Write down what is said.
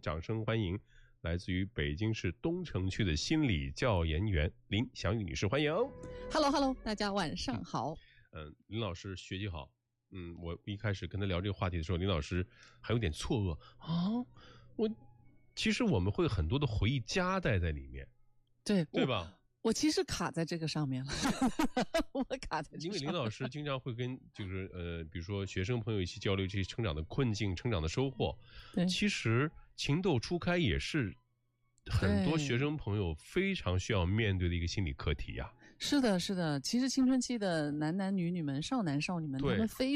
掌声欢迎来自于北京市东城区的心理教研员林翔玉女士，欢迎。 Hello， 大家晚上好。 林老师学习好。我一开始跟他聊这个话题的时候，林老师还有点错愕啊。其实我们会很多的回忆夹带在里面，对吧？ 我其实卡在这个上面了，我卡在这个上面。 因为林老师经常会跟比如说学生朋友一起交流这些成长的困境、成长的收获。 对， 其实情窦初开也是很多学生朋友非常需要面对的一个心理课题呀。 是的，是的。其实青春期的男男女女们、少男少女们，他们非